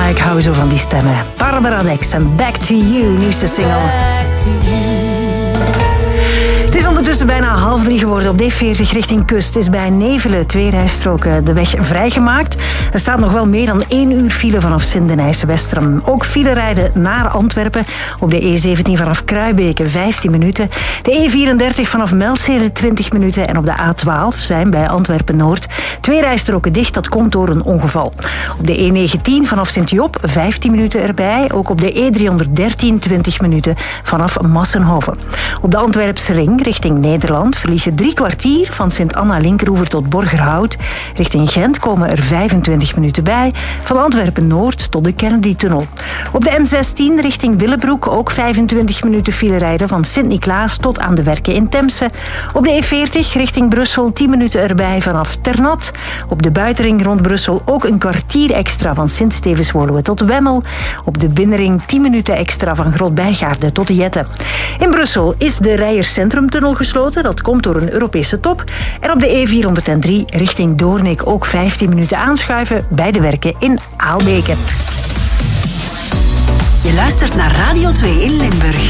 ik hou zo van die stemmen. Barbara Dex en Back to You, nieuwste single. Het is ondertussen bijna 2:30 geworden. Op D40 richting kust is bij Nevelen 2 rijstroken de weg vrijgemaakt. Er staat nog wel meer dan 1 uur file vanaf Sint-Denijs-Westerum. Ook file rijden naar Antwerpen op de E17 vanaf Kruibeke 15 minuten. De E34 vanaf Melzele 20 minuten. En op de A12 zijn bij Antwerpen-Noord 2 rijstroken dicht. Dat komt door een ongeval. Op de E19 vanaf Sint-Job 15 minuten erbij. Ook op de E313 20 minuten vanaf Massenhoven. Op de Antwerpse ring richting Nederland verlies je 3 kwartier van Sint-Anna-Linkeroever tot Borgerhout. Richting Gent komen er 25 minuten bij. Van Antwerpen-Noord tot de Kennedy-tunnel. Op de N16 richting Willebroek ook 25 minuten file rijden van Sint-Niklaas tot aan de Werken in Temse. Op de E40 richting Brussel 10 minuten erbij vanaf Ternat. Op de buitenring rond Brussel ook een kwartier extra van Sint-Stevens-Woluwe tot Wemmel. Op de binnenring 10 minuten extra van Groot-Bijgaarde tot Jette. In Brussel is de Rijers-Centrumtunnel gesloten. Dat komt door een Europese top. En op de E403 richting Doornik ook 15 minuten aanschuiven bij de Werken in Aalbeke. Je luistert naar Radio 2 in Limburg.